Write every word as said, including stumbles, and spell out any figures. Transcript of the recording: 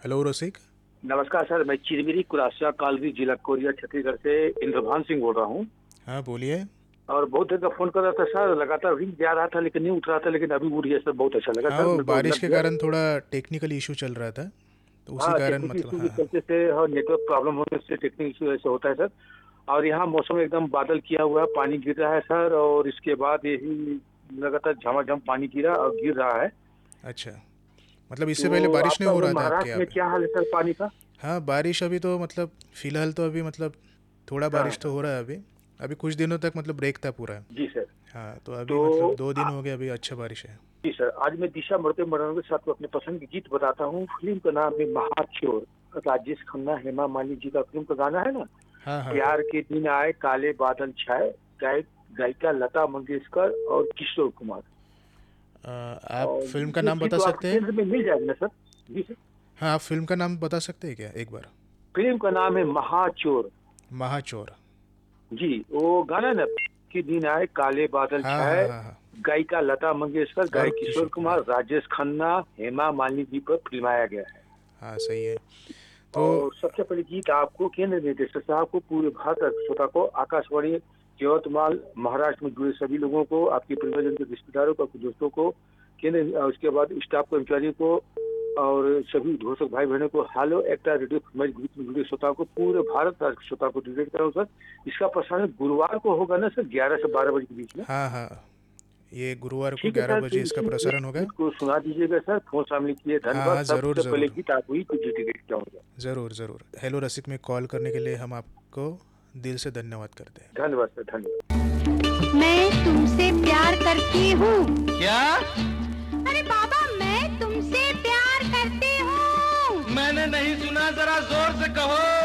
Hello रसिक। नमस्कार sir, मैं चिरमिरी कुरासिया कालवी जिला कोरिया छत्तीसगढ़ से इंद्रभान सिंह बोल रहा हूँ। हाँ बोलिए। और बहुत देर का फोन कर रहा था सर, लगातार रिंग जा रहा था लेकिन नहीं उठ रहा था, लेकिन अभी उठ गया सर, बहुत अच्छा लगा हाँ सर, वो मेरे को बारिश लग के गया। कारण थोड़ा टेक्निकल इशू चल रहा था, तो उसी हाँ, कारण टेक्निक मतलब इशू के हाँ। चलते से और नेटवर्क प्रॉब्लम होने से टेक्निक इशू ऐसे होता है सर। और यहाँ मौसम एकदम बादल किया हुआ है, पानी गिर रहा है सर, और इसके बाद यही लगातार झमाझम पानी गिरा और गिर रहा है। अच्छा, मतलब इससे पहले तो बारिश नहीं आपका हो उधर रहा था आपके महाराष्ट्र यहाँ में पे? क्या हाल है सर पानी का? हाँ बारिश अभी तो मतलब फ़िलहाल तो अभी मतलब थोड़ा हाँ बारिश तो हो रहा है अभी। अभी कुछ दिनों तक मतलब ब्रेक था पूरा। जी सर। हाँ तो अभी तो मतलब दो दिन हो गए, अभी अच्छा बारिश है। जी सर, आज मैं दिशा मरते मरण के साथ को अपने पसंद की गीत बताता हूँ। फिल्म का नाम है महाचोर। राजेश खन्ना, हेमा मालिनी जी का फिल्म का गाना है ना। हाँ हाँ हाँ। प्यार के दिन आए, काले बादल छाए, गायक गायिका लता मंगेशकर और किशोर कुमार। आ, आप और फिल्म का ये नाम बता गीत तो आपके सकते हैं? केंद्र में मिल जाएगा ना सर? जी सर। हाँ आप फिल्म का नाम बता सकते हैं क्या एक बार? फिल्म का नाम है महाचोर। महाचोर। जी, वो गाना है ना, के दिन आए काले बादल हाँ हाँ छाए, हाँ हाँ। गायिका लता मंगेशकर, और गायक किशोर किशोर कुमार, कुमार। राजेश खन्ना, हेमा मालिनी जी पर फिल्माया गया है। हाँ सही है। तो और सबसे पहले गीत आपको केंद्र निर्देशक साहब को, पूरे भारत श्रोता को, आकाशवाणी यवतमाल महाराष्ट्र में जुड़े सभी लोगों को, आपके परिवारजन के रिश्तेदारों को, आपके दोस्तों को, केंद्र उसके बाद स्टाफ कर्मचारियों को और सभी उद्घोषक भाई बहनों को, हालो एक्टा रेडियो ग्रुप में जुड़े श्रोताओं को, पूरे भारत का श्रोता को डिलीट कर रहा हूँ सर। इसका प्रसारण गुरुवार को होगा ना सर, ग्यारह से बारह बजे के बीच में। हाँ हाँ, ये गुरुवार को ठीक है ग्यारह सर, तो बजे इसका इसी एक प्रसारण होगा। गीत को सुना दीजिएगा सर, फोन शामिल किए हाँ धन्यवाद। हाँ ज़रूर सबसे पहले ज़रूर। गीत आप हुई तो डेडिकेट चाहूँगा। ज़रूर ज़रूर। हेलो रसिक में कॉल करने के लिए हम आपको दिल से धन्यवाद करते हैं। धन्यवाद सर, धन्यवाद। मैं तुमसे प्यार करती हूँ। क्या? अरे बाबा, मैं तुमसे प्यार करती हूँ। मैंने नहीं सुना, जरा जोर से कहो।